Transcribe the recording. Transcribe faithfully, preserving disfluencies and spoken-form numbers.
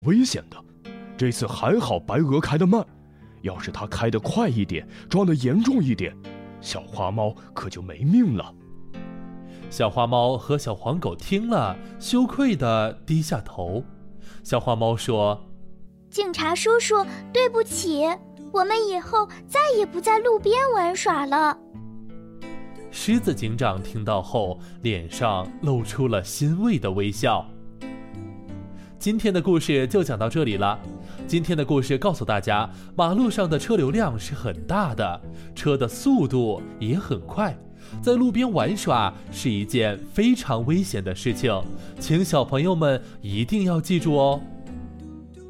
危险的。这次还好白鹅开得慢，要是它开得快一点，撞得严重一点，小花猫可就没命了。 小花猫和小黄狗听了，羞愧地低下头。小花猫说： 警察叔叔，对不起，我们以后再也不在路边玩耍了。 狮子警长听到后，脸上露出了欣慰的微笑。今天的故事就讲到这里了。今天的故事告诉大家，马路上的车流量是很大的，车的速度也很快，在路边玩耍是一件非常危险的事情，请小朋友们一定要记住哦。